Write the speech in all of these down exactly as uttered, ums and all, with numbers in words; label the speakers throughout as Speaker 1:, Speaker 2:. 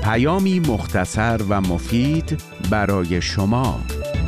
Speaker 1: پیامی مختصر و مفید برای شما.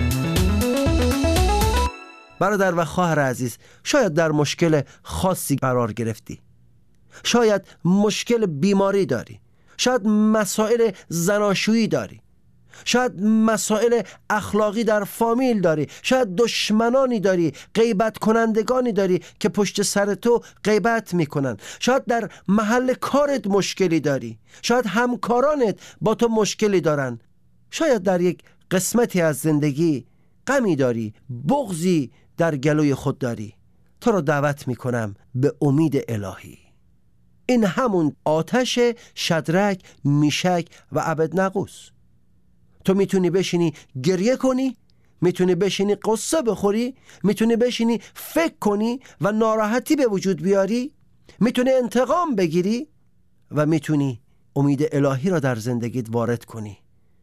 Speaker 2: برادر و خواهر عزیز، شاید در مشکل خاصی قرار گرفتی. شاید مشکل بیماری داری. شاید مسائل زناشویی داری. شاید مسائل اخلاقی در فامیل داری. شاید دشمنانی داری، غیبت کنندگانی داری که پشت سر تو غیبت میکنن. شاید در محل کارت مشکلی داری. شاید همکارانت با تو مشکلی دارن. شاید در یک قسمتی از زندگی غمی داری، بغضی در گلوی خود داری. تو را دعوت میکنم به امید الهی. این همون آتش شدرک، میشک و ابدنغوست. تو میتونی بشینی گریه کنی، میتونی بشینی قصه بخوری، میتونی بشینی فکر کنی و ناراحتی به وجود بیاری، میتونی انتقام بگیری و میتونی امید الهی را در زندگیت وارد کنی.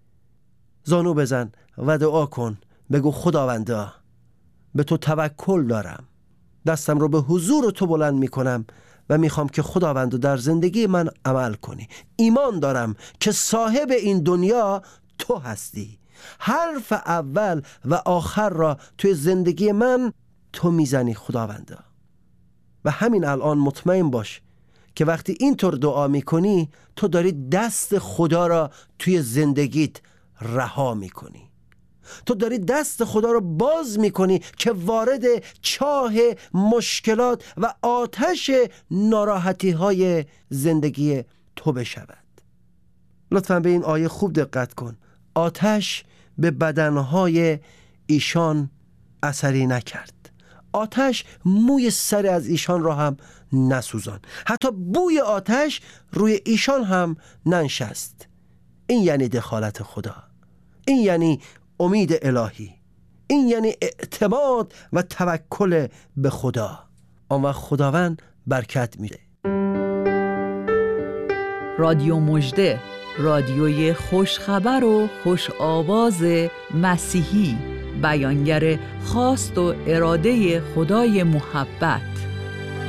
Speaker 2: زانو بزن و دعا کن. بگو خداوندا، به تو توکل دارم. دستم رو به حضور تو بلند میکنم و میخوام که خداوندو در زندگی من عمل کنی. ایمان دارم که صاحب این دنیا تو هستی. حرف اول و آخر را توی زندگی من تو میزنی خداوندا. و همین الان مطمئن باش که وقتی اینطور دعا میکنی تو داری دست خدا را توی زندگیت رها میکنی. تو داری دست خدا را باز میکنی که وارد چاه مشکلات و آتش ناراحتی های زندگی تو بشود. لطفاً به این آیه خوب دقت کن. آتش به بدنهای ایشان اثری نکرد. آتش موی سر از ایشان را هم نسوزان. حتی بوی آتش روی ایشان هم ننشست. این یعنی دخالت خدا. این یعنی امید الهی. این یعنی اعتماد و توکل به خدا. آن وقت خداوند برکت میده.
Speaker 3: رادیو مژده، رادیوی خوشخبر و خوش آواز مسیحی، بیانگر خواست و اراده خدای محبت.